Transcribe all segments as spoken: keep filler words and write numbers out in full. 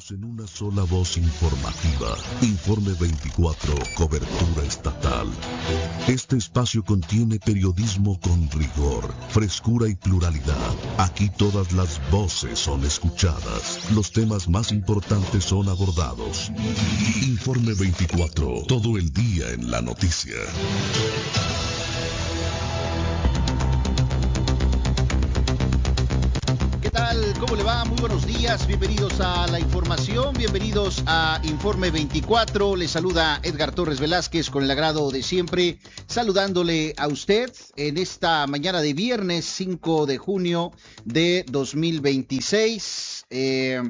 Unidos en una sola voz informativa. Informe veinticuatro, cobertura estatal. Este espacio contiene periodismo con rigor, frescura y pluralidad. Aquí todas las voces son escuchadas. Los temas más importantes son abordados. Informe veinticuatro, todo el día en la noticia. ¿Cómo le va? Muy buenos días, bienvenidos a la información, bienvenidos a Informe veinticuatro. Les saluda Edgar Torres Velázquez con el agrado de siempre, saludándole a usted en esta mañana de viernes cinco de junio de dos mil veintiséis. Eh,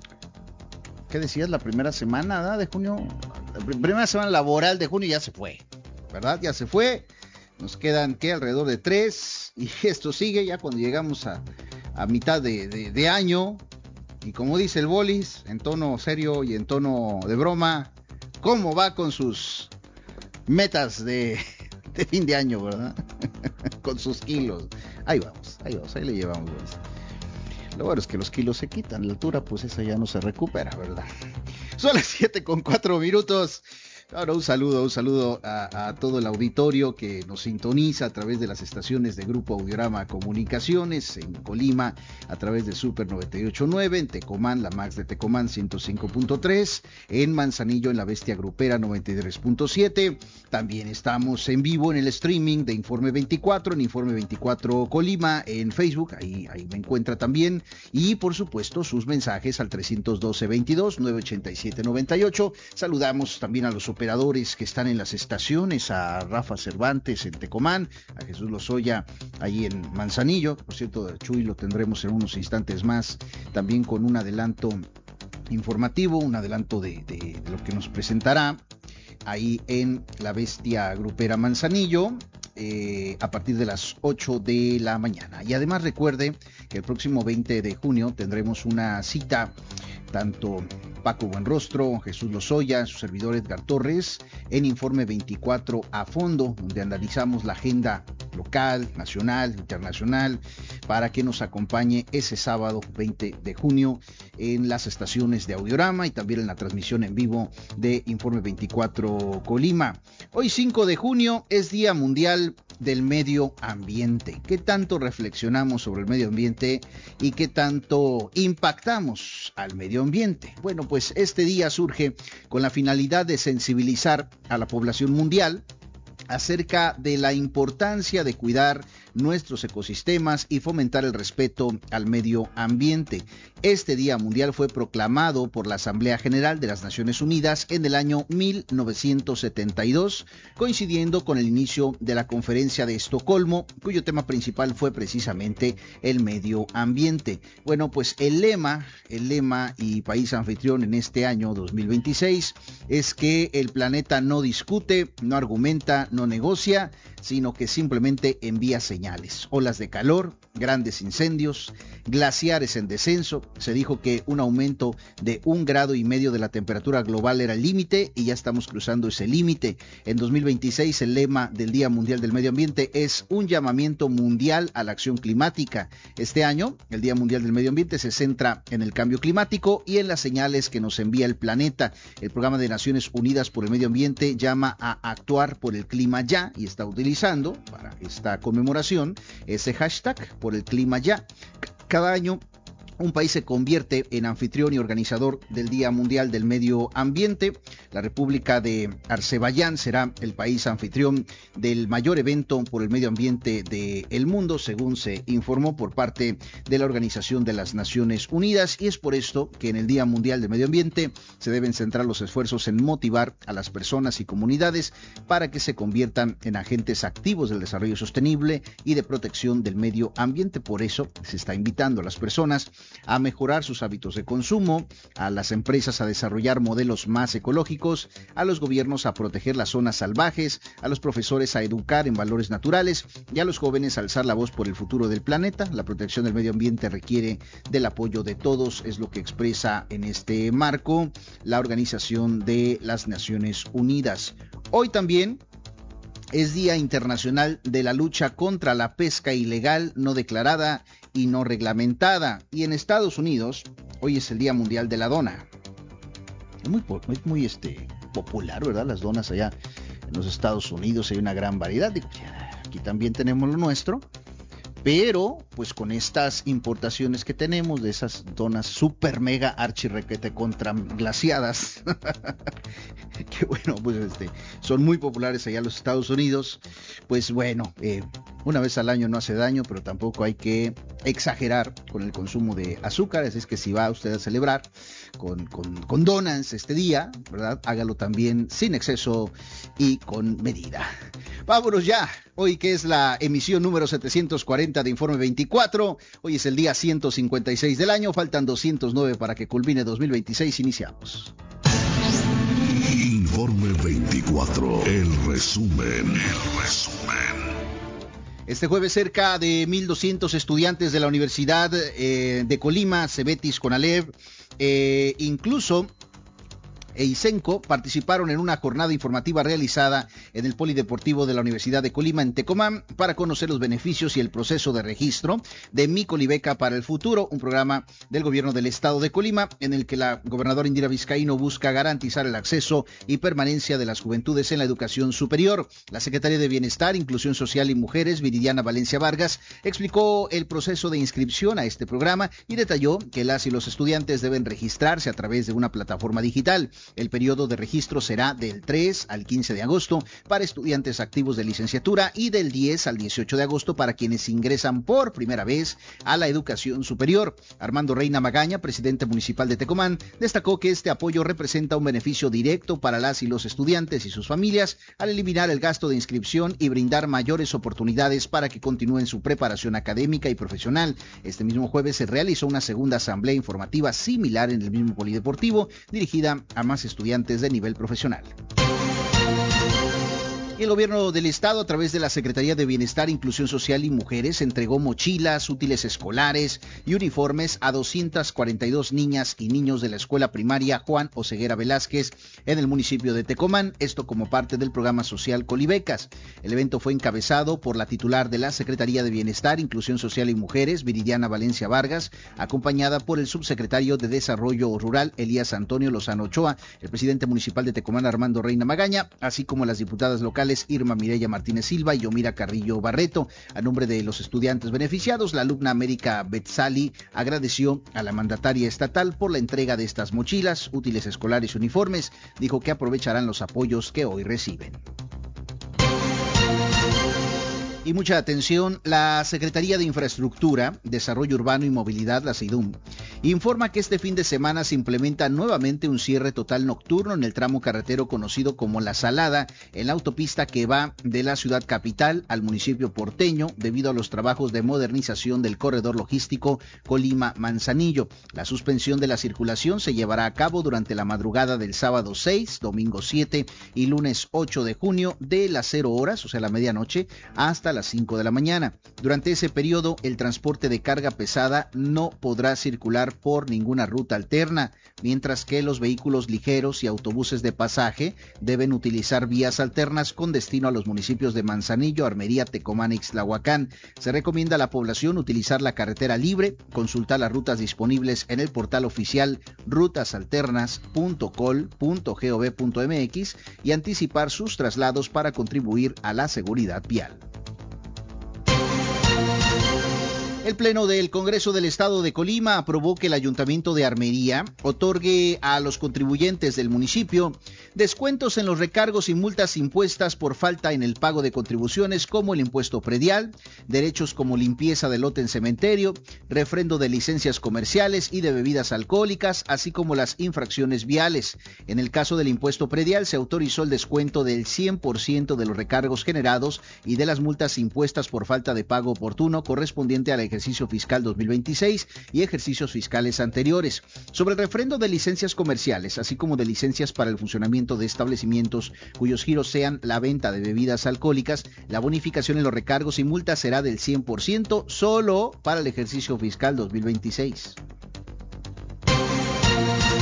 ¿Qué decías? La primera semana, ¿verdad? De junio, la primera semana laboral de junio ya se fue, ¿verdad? Ya se fue. Nos quedan, ¿qué? Alrededor de tres, y esto sigue ya cuando llegamos a... a mitad de, de, de año, y como dice el Bolis, en tono serio y en tono de broma, ¿cómo va con sus metas de, de fin de año, verdad? Con sus kilos. Ahí vamos, ahí vamos, ahí le llevamos, Bolis. Lo bueno es que los kilos se quitan, la altura pues esa ya no se recupera, ¿verdad? Son las siete con cuatro minutos. Ahora un saludo, un saludo a, a todo el auditorio que nos sintoniza a través de las estaciones de Grupo Audiorama Comunicaciones, en Colima a través de Super noventa y ocho punto nueve, en Tecomán, la Max de Tecomán ciento cinco punto tres, en Manzanillo en la Bestia Grupera noventa y tres punto siete. También estamos en vivo en el streaming de Informe veinticuatro, en Informe veinticuatro Colima, en Facebook, ahí, ahí me encuentra también, y por supuesto sus mensajes al trescientos doce veintidós nueve ochenta y siete noventa y ocho. Saludamos también a los operadores que están en las estaciones, a Rafa Cervantes en Tecomán, a Jesús Lozoya ahí en Manzanillo. Por cierto, Chuy lo tendremos en unos instantes más, también con un adelanto informativo, un adelanto de, de, de lo que nos presentará ahí en la Bestia Grupera Manzanillo, eh, a partir de las ocho de la mañana. Y además recuerde que el próximo veinte de junio tendremos una cita, tanto Paco Buenrostro, Jesús Lozoya, su servidor Edgar Torres, en Informe veinticuatro a fondo, donde analizamos la agenda local, nacional, internacional, para que nos acompañe ese sábado veinte de junio en las estaciones de Audiorama y también en la transmisión en vivo de Informe veinticuatro Colima. Hoy cinco de junio es Día Mundial del Medio Ambiente. ¿Qué tanto reflexionamos sobre el medio ambiente y qué tanto impactamos al medio ambiente? Bueno, pues este día surge con la finalidad de sensibilizar a la población mundial acerca de la importancia de cuidar nuestros ecosistemas y fomentar el respeto al medio ambiente. Este Día Mundial fue proclamado por la Asamblea General de las Naciones Unidas en el año mil novecientos setenta y dos, coincidiendo con el inicio de la Conferencia de Estocolmo, cuyo tema principal fue precisamente el medio ambiente. Bueno, pues el lema, el lema y país anfitrión en este año dos mil veintiséis es que el planeta no discute, no argumenta, no negocia, sino que simplemente envía señales. Olas de calor, grandes incendios, glaciares en descenso. Se dijo que un aumento de un grado y medio de la temperatura global era el límite y ya estamos cruzando ese límite. En dos mil veintiséis el lema del Día Mundial del Medio Ambiente es un llamamiento mundial a la acción climática. Este año, el Día Mundial del Medio Ambiente se centra en el cambio climático y en las señales que nos envía el planeta. El Programa de Naciones Unidas por el Medio Ambiente llama a actuar por el clima ya y está utilizando para esta conmemoración ese hashtag por el clima ya. Cada año un país se convierte en anfitrión y organizador del Día Mundial del Medio Ambiente. La República de Azerbaiyán será el país anfitrión del mayor evento por el medio ambiente del mundo, según se informó por parte de la Organización de las Naciones Unidas, y es por esto que en el Día Mundial del Medio Ambiente se deben centrar los esfuerzos en motivar a las personas y comunidades para que se conviertan en agentes activos del desarrollo sostenible y de protección del medio ambiente. Por eso se está invitando a las personas a mejorar sus hábitos de consumo, a las empresas a desarrollar modelos más ecológicos, a los gobiernos a proteger las zonas salvajes, a los profesores a educar en valores naturales y a los jóvenes a alzar la voz por el futuro del planeta. La protección del medio ambiente requiere del apoyo de todos, es lo que expresa en este marco la Organización de las Naciones Unidas. Hoy también es Día Internacional de la Lucha contra la Pesca Ilegal, no declarada y no reglamentada. Y en Estados Unidos, hoy es el Día Mundial de la Dona. es muy, muy, muy este, popular, ¿verdad? Las donas allá en los Estados Unidos hay una gran variedad. Digo, aquí también tenemos lo nuestro, pero pues con estas importaciones que tenemos de esas donas super mega archi requete contra glaciadas, que bueno, pues este, son muy populares allá en los Estados Unidos. Pues bueno, eh, una vez al año no hace daño, pero tampoco hay que exagerar con el consumo de azúcar. Así es que si va usted a celebrar con, con, con donas este día, ¿verdad? Hágalo también sin exceso y con medida. Vámonos ya, hoy que es la emisión número setecientos cuarenta de Informe veinticuatro, hoy es el día ciento cincuenta y seis del año, faltan doscientos nueve para que culmine dos mil veintiséis, iniciamos. Informe veinticuatro, el resumen, el resumen. Este jueves cerca de mil doscientos estudiantes de la Universidad eh, de Colima, Cebetis Conalep, eh, incluso e ISENCO participaron en una jornada informativa realizada en el Polideportivo de la Universidad de Colima en Tecomán para conocer los beneficios y el proceso de registro de Mi Colibeca para el Futuro, un programa del gobierno del estado de Colima en el que la gobernadora Indira Vizcaíno busca garantizar el acceso y permanencia de las juventudes en la educación superior. La secretaria de Bienestar, Inclusión Social y Mujeres, Viridiana Valencia Vargas, explicó el proceso de inscripción a este programa y detalló que las y los estudiantes deben registrarse a través de una plataforma digital. El periodo de registro será del tres al quince de agosto para estudiantes activos de licenciatura y del diez al dieciocho de agosto para quienes ingresan por primera vez a la educación superior. Armando Reina Magaña, presidente municipal de Tecomán, destacó que este apoyo representa un beneficio directo para las y los estudiantes y sus familias al eliminar el gasto de inscripción y brindar mayores oportunidades para que continúen su preparación académica y profesional. Este mismo jueves se realizó una segunda asamblea informativa similar en el mismo polideportivo, dirigida a más estudiantes de nivel profesional. El gobierno del estado, a través de la Secretaría de Bienestar, Inclusión Social y Mujeres, entregó mochilas, útiles escolares y uniformes a doscientas cuarenta y dos niñas y niños de la escuela primaria Juan Oseguera Velázquez en el municipio de Tecomán, esto como parte del programa social Colibecas. El evento fue encabezado por la titular de la Secretaría de Bienestar, Inclusión Social y Mujeres, Viridiana Valencia Vargas, acompañada por el subsecretario de Desarrollo Rural, Elías Antonio Lozano Ochoa, el presidente municipal de Tecomán, Armando Reina Magaña, así como las diputadas locales Irma Mireya Martínez Silva y Yomira Carrillo Barreto. A nombre de los estudiantes beneficiados, la alumna América Betzali agradeció a la mandataria estatal por la entrega de estas mochilas, útiles escolares y uniformes. Dijo que aprovecharán los apoyos que hoy reciben. Y mucha atención, la Secretaría de Infraestructura, Desarrollo Urbano y Movilidad, la SEIDUM, informa que este fin de semana se implementa nuevamente un cierre total nocturno en el tramo carretero conocido como La Salada, en la autopista que va de la ciudad capital al municipio porteño, debido a los trabajos de modernización del corredor logístico Colima-Manzanillo. La suspensión de la circulación se llevará a cabo durante la madrugada del sábado seis, domingo siete y lunes ocho de junio de las cero horas, o sea la medianoche, hasta las cinco de la mañana. Durante ese periodo, el transporte de carga pesada no podrá circular por ninguna ruta alterna, mientras que los vehículos ligeros y autobuses de pasaje deben utilizar vías alternas con destino a los municipios de Manzanillo, Armería, Tecomán y Ixtlahuacán. Se recomienda a la población utilizar la carretera libre, consultar las rutas disponibles en el portal oficial rutasalternas punto col punto gov punto mx y anticipar sus traslados para contribuir a la seguridad vial. El Pleno del Congreso del Estado de Colima aprobó que el Ayuntamiento de Armería otorgue a los contribuyentes del municipio descuentos en los recargos y multas impuestas por falta en el pago de contribuciones como el impuesto predial, derechos como limpieza de lote en cementerio, refrendo de licencias comerciales y de bebidas alcohólicas, así como las infracciones viales. En el caso del impuesto predial se autorizó el descuento del cien por ciento de los recargos generados y de las multas impuestas por falta de pago oportuno correspondiente a la ejercicio fiscal dos mil veintiséis y ejercicios fiscales anteriores. Sobre el refrendo de licencias comerciales, así como de licencias para el funcionamiento de establecimientos cuyos giros sean la venta de bebidas alcohólicas, la bonificación en los recargos y multas será del cien por ciento solo para el ejercicio fiscal dos mil veintiséis.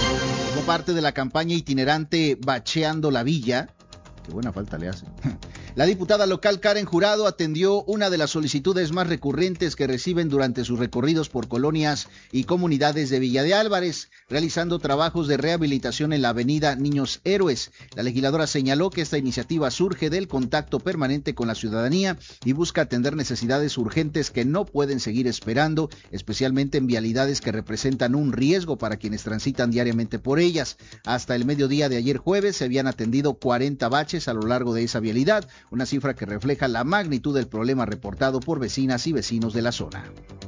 Como parte de la campaña itinerante Bacheando la Villa, qué buena falta le hace, La diputada local Karen Jurado atendió una de las solicitudes más recurrentes que reciben durante sus recorridos por colonias y comunidades de Villa de Álvarez, realizando trabajos de rehabilitación en la avenida Niños Héroes. La legisladora señaló que esta iniciativa surge del contacto permanente con la ciudadanía y busca atender necesidades urgentes que no pueden seguir esperando, especialmente en vialidades que representan un riesgo para quienes transitan diariamente por ellas. Hasta el mediodía de ayer jueves se habían atendido cuarenta baches a lo largo de esa vialidad, una cifra que refleja la magnitud del problema reportado por vecinas y vecinos de la zona.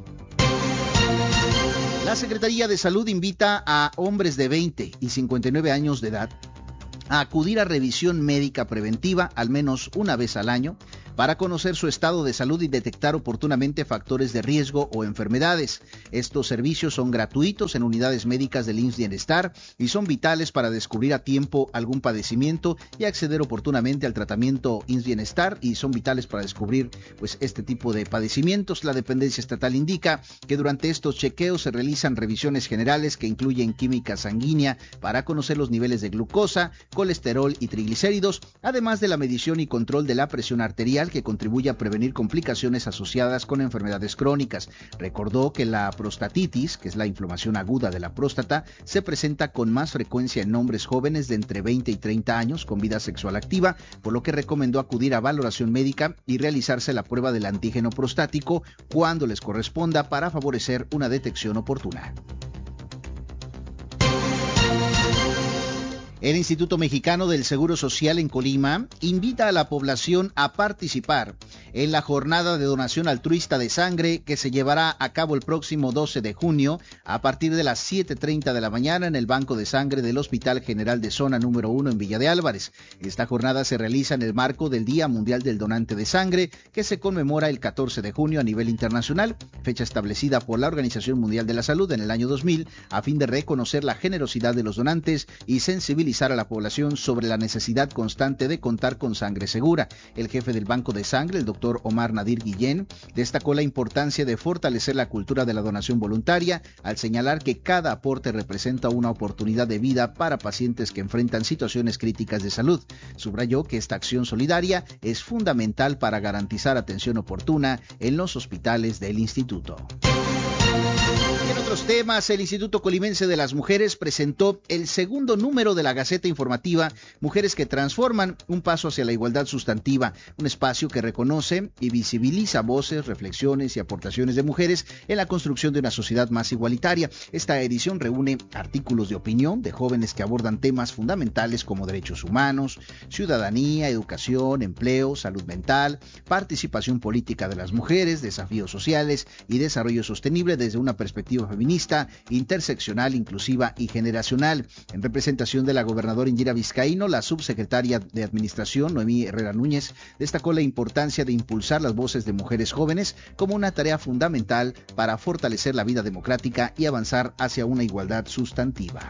La Secretaría de Salud invita a hombres de veinte y cincuenta y nueve años de edad a acudir a revisión médica preventiva al menos una vez al año para conocer su estado de salud y detectar oportunamente factores de riesgo o enfermedades. Estos servicios son gratuitos en unidades médicas del I M S S Bienestar y son vitales para descubrir a tiempo algún padecimiento y acceder oportunamente al tratamiento I M S S Bienestar, y son vitales para descubrir pues este tipo de padecimientos. La dependencia estatal indica que durante estos chequeos se realizan revisiones generales que incluyen química sanguínea para conocer los niveles de glucosa, colesterol y triglicéridos, además de la medición y control de la presión arterial, que contribuye a prevenir complicaciones asociadas con enfermedades crónicas. Recordó que la prostatitis, que es la inflamación aguda de la próstata, se presenta con más frecuencia en hombres jóvenes de entre veinte y treinta años con vida sexual activa, por lo que recomendó acudir a valoración médica y realizarse la prueba del antígeno prostático cuando les corresponda para favorecer una detección oportuna. El Instituto Mexicano del Seguro Social en Colima invita a la población a participar en la jornada de donación altruista de sangre que se llevará a cabo el próximo doce de junio a partir de las siete treinta de la mañana en el Banco de Sangre del Hospital General de Zona número uno en Villa de Álvarez. Esta jornada se realiza en el marco del Día Mundial del Donante de Sangre, que se conmemora el catorce de junio a nivel internacional, fecha establecida por la Organización Mundial de la Salud en el año dos mil, a fin de reconocer la generosidad de los donantes y sensibilizar a la población sobre la necesidad constante de contar con sangre segura. El jefe del Banco de Sangre, el doctor Omar Nadir Guillén, destacó la importancia de fortalecer la cultura de la donación voluntaria al señalar que cada aporte representa una oportunidad de vida para pacientes que enfrentan situaciones críticas de salud. Subrayó que esta acción solidaria es fundamental para garantizar atención oportuna en los hospitales del instituto. En otros temas, el Instituto Colimense de las Mujeres presentó el segundo número de la Gaceta Informativa Mujeres que Transforman, un paso hacia la igualdad sustantiva, un espacio que reconoce y visibiliza voces, reflexiones y aportaciones de mujeres en la construcción de una sociedad más igualitaria. Esta edición reúne artículos de opinión de jóvenes que abordan temas fundamentales como derechos humanos, ciudadanía, educación, empleo, salud mental, participación política de las mujeres, desafíos sociales y desarrollo sostenible desde una perspectiva feminista, interseccional, inclusiva y generacional. En representación de la gobernadora Indira Vizcaíno, la subsecretaria de Administración, Noemí Herrera Núñez, destacó la importancia de impulsar las voces de mujeres jóvenes como una tarea fundamental para fortalecer la vida democrática y avanzar hacia una igualdad sustantiva.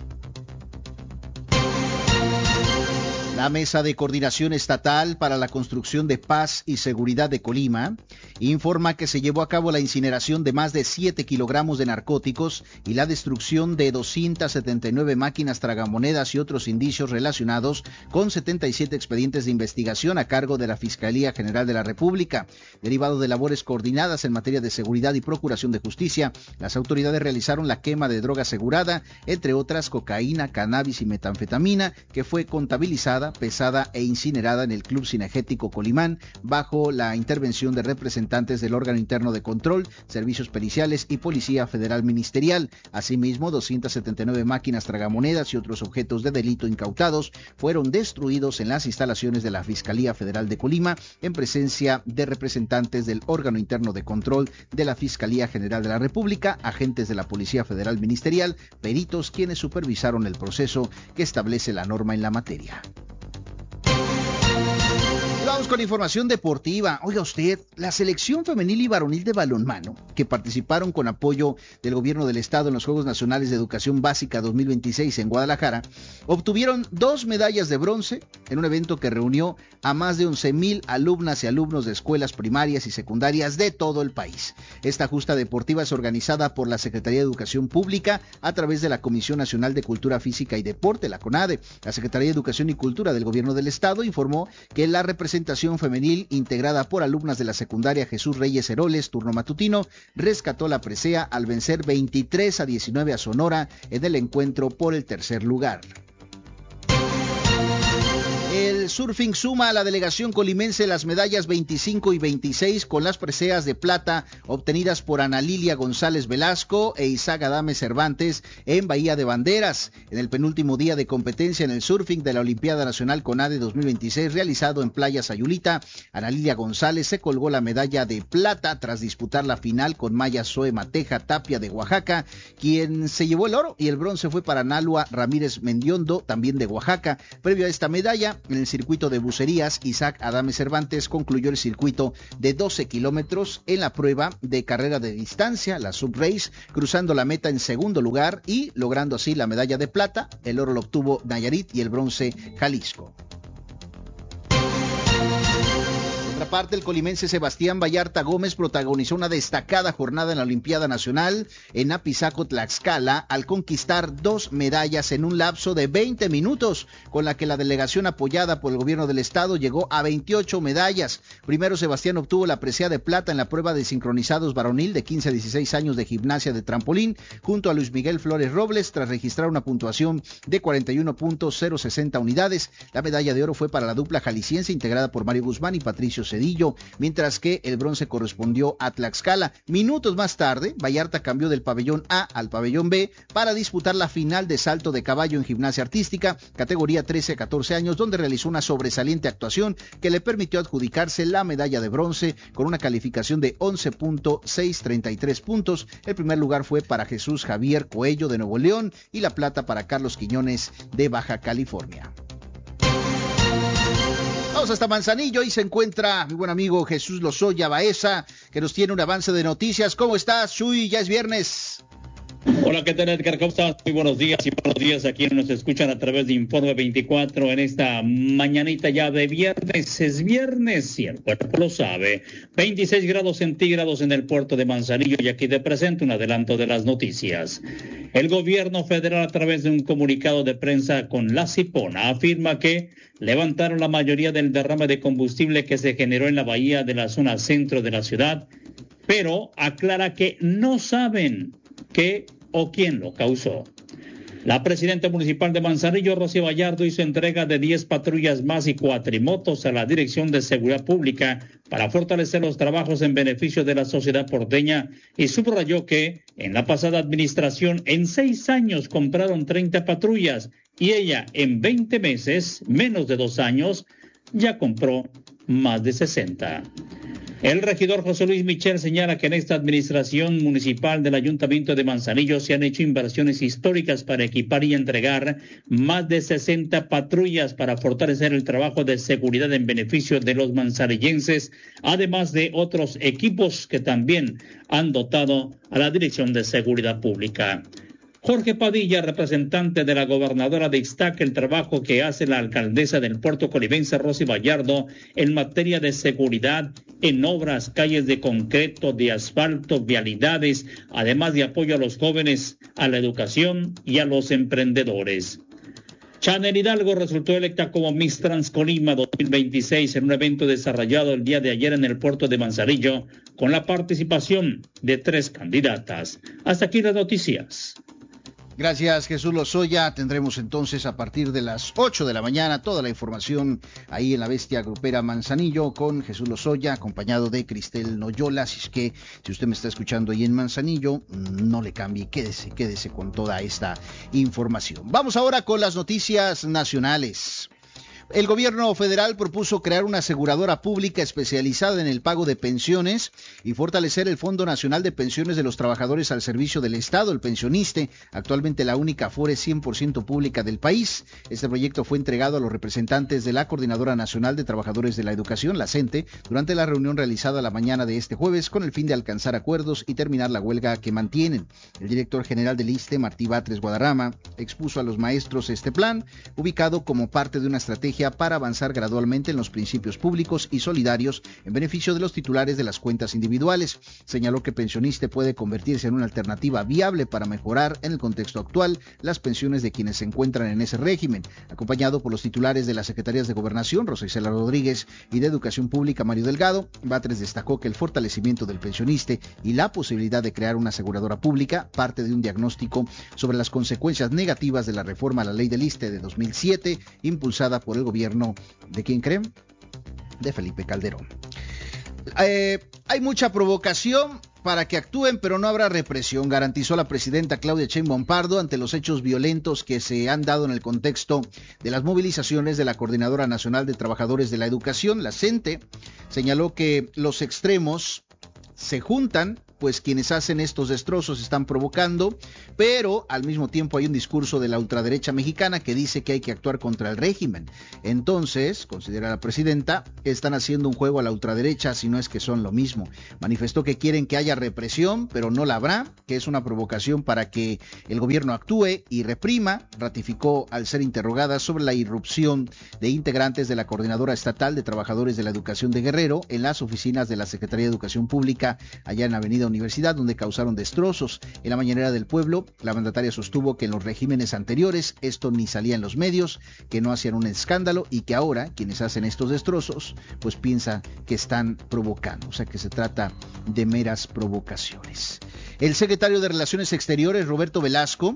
La Mesa de Coordinación Estatal para la Construcción de Paz y Seguridad de Colima informa que se llevó a cabo la incineración de más de siete kilogramos de narcóticos y la destrucción de doscientas setenta y nueve máquinas tragamonedas y otros indicios relacionados con setenta y siete expedientes de investigación a cargo de la Fiscalía General de la República. Derivado de labores coordinadas en materia de seguridad y procuración de justicia, las autoridades realizaron la quema de droga asegurada, entre otras cocaína, cannabis y metanfetamina, que fue contabilizada, pesada e incinerada en el Club Cinegético Colimán bajo la intervención de representantes del órgano interno de control, servicios periciales y Policía Federal Ministerial. Asimismo, doscientas setenta y nueve máquinas tragamonedas y otros objetos de delito incautados fueron destruidos en las instalaciones de la Fiscalía Federal de Colima en presencia de representantes del órgano interno de control de la Fiscalía General de la República, agentes de la Policía Federal Ministerial, peritos quienes supervisaron el proceso que establece la norma en la materia. Vamos con información deportiva. Oiga usted, la selección femenil y varonil de balonmano, que participaron con apoyo del gobierno del estado en los Juegos Nacionales de Educación Básica dos mil veintiséis en Guadalajara, obtuvieron dos medallas de bronce en un evento que reunió a más de once mil alumnas y alumnos de escuelas primarias y secundarias de todo el país. Esta justa deportiva es organizada por la Secretaría de Educación Pública a través de la Comisión Nacional de Cultura Física y Deporte, la CONADE. La Secretaría de Educación y Cultura del gobierno del estado informó que la representación representación femenil, integrada por alumnas de la secundaria Jesús Reyes Heroles, turno matutino, rescató la presea al vencer veintitrés a diecinueve a Sonora en el encuentro por el tercer lugar. El surfing suma a la delegación colimense las medallas veinticinco y veintiséis con las preseas de plata obtenidas por Ana Lilia González Velasco e Isaac Adame Cervantes en Bahía de Banderas. En el penúltimo día de competencia en el surfing de la Olimpiada Nacional CONADE dos mil veintiséis realizado en Playa Sayulita, Ana Lilia González se colgó la medalla de plata tras disputar la final con Maya Zoe Mateja Tapia de Oaxaca, quien se llevó el oro, y el bronce fue para Nalua Ramírez Mendiondo, también de Oaxaca. Previo a esta medalla, en el circuito de bucerías, Isaac Adame Cervantes concluyó el circuito de doce kilómetros en la prueba de carrera de distancia, la subrace, cruzando la meta en segundo lugar y logrando así la medalla de plata. El oro lo obtuvo Nayarit y el bronce Jalisco. Por otra parte, el colimense Sebastián Vallarta Gómez protagonizó una destacada jornada en la Olimpiada Nacional en Apizaco, Tlaxcala, al conquistar dos medallas en un lapso de veinte minutos, con la que la delegación apoyada por el gobierno del estado llegó a veintiocho medallas. Primero, Sebastián obtuvo la presea de plata en la prueba de sincronizados varonil de quince a dieciséis años de gimnasia de trampolín, junto a Luis Miguel Flores Robles, tras registrar una puntuación de cuarenta y uno punto cero sesenta unidades. La medalla de oro fue para la dupla jalisciense integrada por Mario Guzmán y Patricio Cedillo, mientras que el bronce correspondió a Tlaxcala. Minutos más tarde, Vallarta cambió del pabellón A al pabellón B para disputar la final de salto de caballo en gimnasia artística, categoría trece a catorce años, donde realizó una sobresaliente actuación que le permitió adjudicarse la medalla de bronce con una calificación de once punto seiscientos treinta y tres puntos. El primer lugar fue para Jesús Javier Coello de Nuevo León y la plata para Carlos Quiñones de Baja California. Vamos hasta Manzanillo, ahí se encuentra mi buen amigo Jesús Lozoya Baeza, que nos tiene un avance de noticias. ¿Cómo estás, Chuy? Ya es viernes. Hola, ¿qué tal, Edgar? ¿Cómo estás? Muy buenos días y buenos días a quienes nos escuchan a través de Informe veinticuatro en esta mañanita ya de viernes. Es viernes y el cuerpo lo sabe. veintiséis grados centígrados en el puerto de Manzanillo, y aquí te presento un adelanto de las noticias. El gobierno federal, a través de un comunicado de prensa con la Cipona, afirma que levantaron la mayoría del derrame de combustible que se generó en la bahía de la zona centro de la ciudad, pero aclara que no saben qué o quién lo causó. La presidenta municipal de Manzanillo, Rosy Vallardo, hizo entrega de diez patrullas más y cuatrimotos a la Dirección de Seguridad Pública para fortalecer los trabajos en beneficio de la sociedad porteña, y subrayó que en la pasada administración en seis años compraron treinta patrullas y ella en veinte meses, menos de dos años, ya compró más de sesenta. El regidor José Luis Michel señala que en esta administración municipal del Ayuntamiento de Manzanillo se han hecho inversiones históricas para equipar y entregar más de sesenta patrullas para fortalecer el trabajo de seguridad en beneficio de los manzanillenses, además de otros equipos que también han dotado a la Dirección de Seguridad Pública. Jorge Padilla, representante de la gobernadora, destaca el trabajo que hace la alcaldesa del puerto colimense, Rosy Vallardo, en materia de seguridad, en obras, calles de concreto, de asfalto, vialidades, además de apoyo a los jóvenes, a la educación y a los emprendedores. Chanel Hidalgo resultó electa como Miss Transcolima dos mil veintiséis en un evento desarrollado el día de ayer en el puerto de Manzanillo, con la participación de tres candidatas. Hasta aquí las noticias. Gracias, Jesús Lozoya. Tendremos entonces a partir de las ocho de la mañana toda la información ahí en la Bestia Grupera Manzanillo con Jesús Lozoya, acompañado de Cristel Noyola. Así es que si usted me está escuchando ahí en Manzanillo, no le cambie, quédese, quédese con toda esta información. Vamos ahora con las noticias nacionales. El gobierno federal propuso crear una aseguradora pública especializada en el pago de pensiones y fortalecer el Fondo Nacional de Pensiones de los Trabajadores al Servicio del Estado, el Pensioniste, actualmente la única Afore cien por ciento pública del país. Este proyecto fue entregado a los representantes de la Coordinadora Nacional de Trabajadores de la Educación, la CENTE, durante la reunión realizada la mañana de este jueves con el fin de alcanzar acuerdos y terminar la huelga que mantienen. El director general del ISSSTE, Martí Batres Guadarrama, expuso a los maestros este plan, ubicado como parte de una estrategia estrategia para avanzar gradualmente en los principios públicos y solidarios en beneficio de los titulares de las cuentas individuales. Señaló que Pensioniste puede convertirse en una alternativa viable para mejorar en el contexto actual las pensiones de quienes se encuentran en ese régimen. Acompañado por los titulares de las Secretarías de Gobernación, Rosa Isela Rodríguez, y de Educación Pública, Mario Delgado, Batres destacó que el fortalecimiento del Pensioniste y la posibilidad de crear una aseguradora pública parte de un diagnóstico sobre las consecuencias negativas de la reforma a la ley del I S S S T E de dos mil siete, impulsada por el gobierno de ¿quién creen? De Felipe Calderón. Eh, hay mucha provocación para que actúen, pero no habrá represión, garantizó la presidenta Claudia Sheinbaum Pardo ante los hechos violentos que se han dado en el contexto de las movilizaciones de la Coordinadora Nacional de Trabajadores de la Educación, la CENTE. Señaló que los extremos se juntan, pues quienes hacen estos destrozos están provocando, pero al mismo tiempo hay un discurso de la ultraderecha mexicana que dice que hay que actuar contra el régimen. Entonces, considera la presidenta, están haciendo un juego a la ultraderecha, si no es que son lo mismo. Manifestó que quieren que haya represión, pero no la habrá, que es una provocación para que el gobierno actúe y reprima. Ratificó al ser interrogada sobre la irrupción de integrantes de la Coordinadora Estatal de Trabajadores de la Educación de Guerrero en las oficinas de la Secretaría de Educación Pública allá en Avenida Universidad, donde causaron destrozos. En la mañanera del pueblo, la mandataria sostuvo que en los regímenes anteriores esto ni salía en los medios, que no hacían un escándalo y que ahora quienes hacen estos destrozos pues piensan que están provocando, o sea que se trata de meras provocaciones. El secretario de Relaciones Exteriores, Roberto Velasco,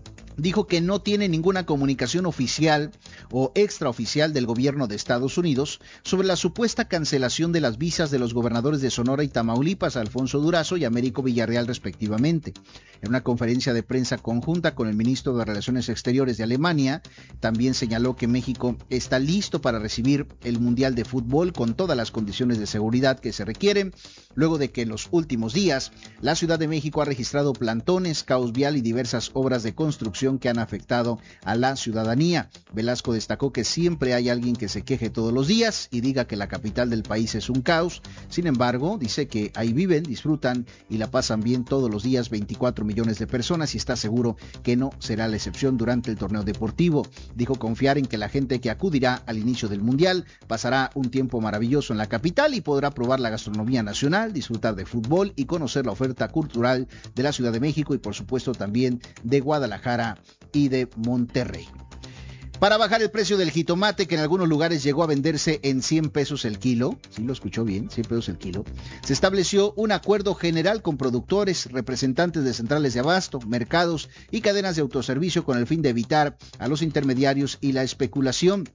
dijo que no tiene ninguna comunicación oficial o extraoficial del gobierno de Estados Unidos sobre la supuesta cancelación de las visas de los gobernadores de Sonora y Tamaulipas, Alfonso Durazo y Américo Villarreal respectivamente. En una conferencia de prensa conjunta con el ministro de Relaciones Exteriores de Alemania, también señaló que México está listo para recibir el Mundial de Fútbol con todas las condiciones de seguridad que se requieren, luego de que en los últimos días la Ciudad de México ha registrado plantones, caos vial y diversas obras de construcción que han afectado a la ciudadanía. Velasco destacó que siempre hay alguien que se queje todos los días y diga que la capital del país es un caos. Sin embargo, dice que ahí viven, disfrutan y la pasan bien todos los días veinticuatro millones de personas y está seguro que no será la excepción durante el torneo deportivo. Dijo confiar en que la gente que acudirá al inicio del Mundial pasará un tiempo maravilloso en la capital y podrá probar la gastronomía nacional, disfrutar de fútbol y conocer la oferta cultural de la Ciudad de México y por supuesto también de Guadalajara y de Monterrey. Para bajar el precio del jitomate, que en algunos lugares llegó a venderse en cien pesos el kilo, sí lo escuchó bien, cien pesos el kilo, se estableció un acuerdo general con productores, representantes de centrales de abasto, mercados y cadenas de autoservicio con el fin de evitar a los intermediarios y la especulación.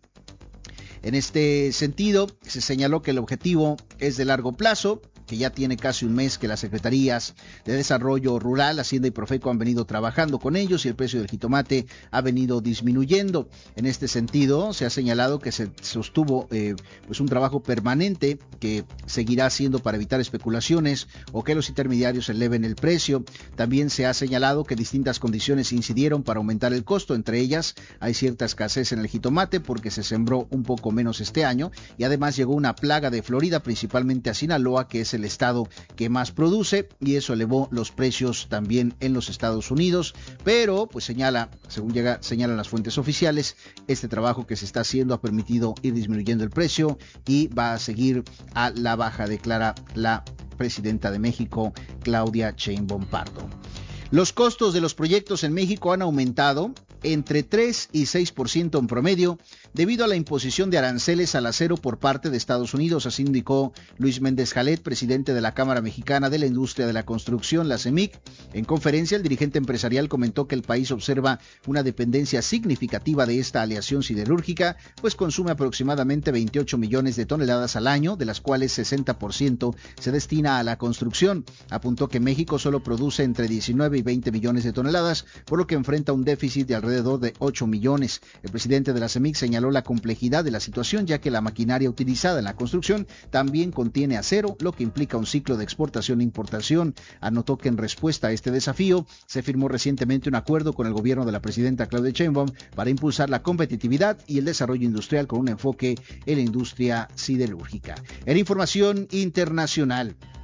En este sentido, se señaló que el objetivo es de largo plazo, que ya tiene casi un mes que las Secretarías de Desarrollo Rural, Hacienda y Profeco han venido trabajando con ellos y el precio del jitomate ha venido disminuyendo. En este sentido, se ha señalado que se sostuvo eh, pues un trabajo permanente que seguirá haciendo para evitar especulaciones o que los intermediarios eleven el precio. También se ha señalado que distintas condiciones incidieron para aumentar el costo. Entre ellas, hay cierta escasez en el jitomate porque se sembró un poco menos este año y además llegó una plaga de Florida, principalmente a Sinaloa, que es el estado que más produce, y eso elevó los precios también en los Estados Unidos, pero pues señala, según llega, señalan las fuentes oficiales, este trabajo que se está haciendo ha permitido ir disminuyendo el precio y va a seguir a la baja, declara la presidenta de México, Claudia Sheinbaum Pardo. Los costos de los proyectos en México han aumentado entre tres y seis por ciento en promedio debido a la imposición de aranceles al acero por parte de Estados Unidos, así indicó Luis Méndez Jalet, presidente de la Cámara Mexicana de la Industria de la Construcción, la CEMIC. En conferencia, el dirigente empresarial comentó que el país observa una dependencia significativa de esta aleación siderúrgica, pues consume aproximadamente veintiocho millones de toneladas al año, de las cuales sesenta por ciento se destina a la construcción. Apuntó que México solo produce entre diecinueve y veinte millones de toneladas, por lo que enfrenta un déficit de alrededor de ocho millones. El presidente de la CEMIC señaló la complejidad de la situación, ya que la maquinaria utilizada en la construcción también contiene acero, lo que implica un ciclo de exportación e importación. Anotó que en respuesta a este desafío se firmó recientemente un acuerdo con el gobierno de la presidenta Claudia Sheinbaum para impulsar la competitividad y el desarrollo industrial con un enfoque en la industria siderúrgica. En información internacional,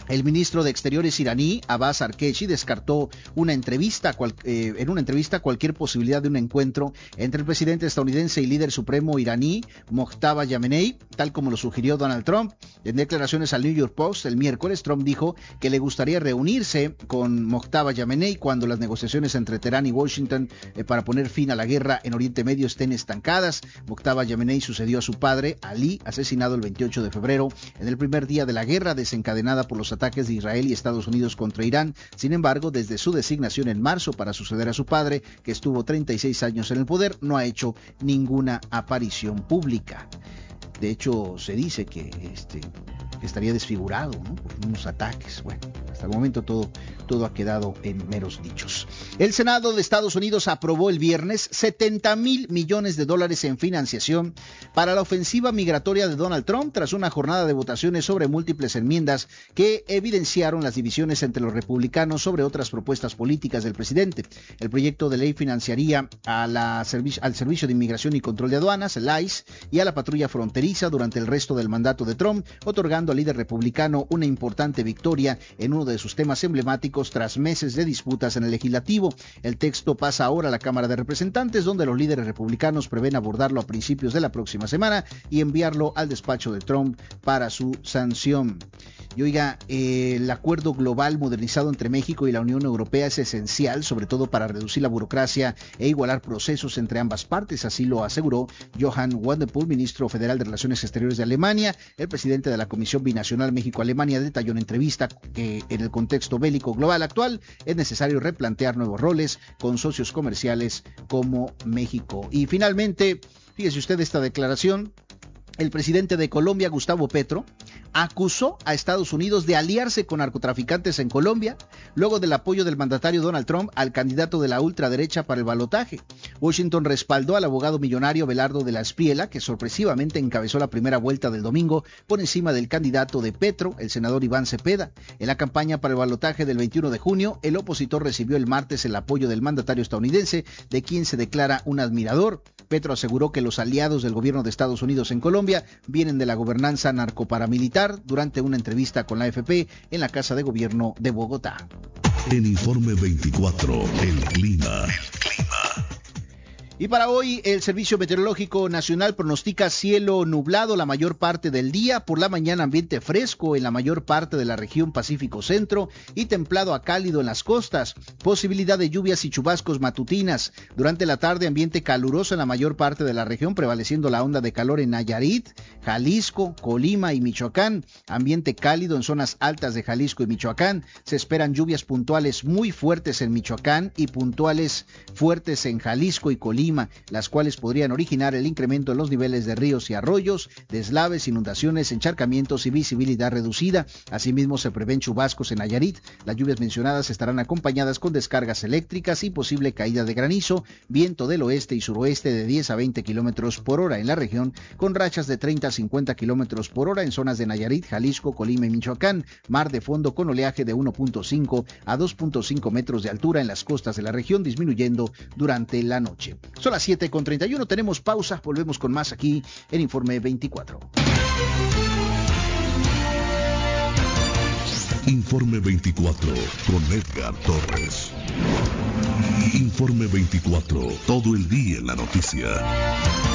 El ministro de Exteriores iraní, Abbas Araghchi, descartó una entrevista, cual, eh, en una entrevista cualquier posibilidad de un encuentro entre el presidente estadounidense y líder supremo iraní, Mojtaba Khamenei, tal como lo sugirió Donald Trump. En declaraciones al New York Post el miércoles, Trump dijo que le gustaría reunirse con Mojtaba Khamenei cuando las negociaciones entre Teherán y Washington eh, para poner fin a la guerra en Oriente Medio estén estancadas. Mojtaba Khamenei sucedió a su padre, Ali, asesinado el veintiocho de febrero, en el primer día de la guerra desencadenada por los ataques de Israel y Estados Unidos contra Irán. Sin embargo, desde su designación en marzo para suceder a su padre, que estuvo treinta y seis años en el poder, no ha hecho ninguna aparición pública. De hecho, se dice que este, estaría desfigurado, ¿no?, por unos ataques. Bueno, hasta el momento todo, todo ha quedado en meros dichos. El Senado de Estados Unidos aprobó el viernes setenta mil millones de dólares en financiación para la ofensiva migratoria de Donald Trump tras una jornada de votaciones sobre múltiples enmiendas que evidenciaron las divisiones entre los republicanos sobre otras propuestas políticas del presidente. El proyecto de ley financiaría a la servi- al Servicio de Inmigración y Control de Aduanas, el I C E, y a la patrulla fronteriza durante el resto del mandato de Trump, otorgando al líder republicano una importante victoria en uno de sus temas emblemáticos tras meses de disputas en el legislativo. El texto pasa ahora a la Cámara de Representantes, donde los líderes republicanos prevén abordarlo a principios de la próxima semana y enviarlo al despacho de Trump para su sanción. Y oiga, eh, el acuerdo global modernizado entre México y la Unión Europea es esencial, sobre todo para reducir la burocracia e igualar procesos entre ambas partes, así lo aseguró Johann Wadephul, ministro federal de Relaciones Exteriores de Alemania. El presidente de la Comisión Binacional México-Alemania detalló en entrevista que en el contexto bélico global actual es necesario replantear nuevos roles con socios comerciales como México. Y finalmente, fíjese usted esta declaración. El presidente de Colombia, Gustavo Petro, acusó a Estados Unidos de aliarse con narcotraficantes en Colombia, luego del apoyo del mandatario Donald Trump al candidato de la ultraderecha para el balotaje. Washington respaldó al abogado millonario Belardo de la Espriella, que sorpresivamente encabezó la primera vuelta del domingo por encima del candidato de Petro, el senador Iván Cepeda. En la campaña para el balotaje del veintiuno de junio, el opositor recibió el martes el apoyo del mandatario estadounidense, de quien se declara un admirador. Petro aseguró que los aliados del gobierno de Estados Unidos en Colombia vienen de la gobernanza narcoparamilitar durante una entrevista con la A F P en la Casa de Gobierno de Bogotá. En Informe veinticuatro, el clima. El clima. Y para hoy, el Servicio Meteorológico Nacional pronostica cielo nublado la mayor parte del día. Por la mañana, ambiente fresco en la mayor parte de la región Pacífico Centro y templado a cálido en las costas. Posibilidad de lluvias y chubascos matutinas. Durante la tarde, ambiente caluroso en la mayor parte de la región, prevaleciendo la onda de calor en Nayarit, Jalisco, Colima y Michoacán. Ambiente cálido en zonas altas de Jalisco y Michoacán. Se esperan lluvias puntuales muy fuertes en Michoacán y puntuales fuertes en Jalisco y Colima, las cuales podrían originar el incremento en los niveles de ríos y arroyos, deslaves, inundaciones, encharcamientos y visibilidad reducida. Asimismo, se prevén chubascos en Nayarit. Las lluvias mencionadas estarán acompañadas con descargas eléctricas y posible caída de granizo, viento del oeste y suroeste de diez a veinte kilómetros por hora en la región, con rachas de treinta a cincuenta kilómetros por hora en zonas de Nayarit, Jalisco, Colima y Michoacán. Mar de fondo con oleaje de uno punto cinco a dos punto cinco metros de altura en las costas de la región, disminuyendo durante la noche. Son las siete con treinta y uno, tenemos pausa, volvemos con más aquí en Informe veinticuatro. Informe veinticuatro con Edgar Torres. Informe veinticuatro, todo el día en la noticia.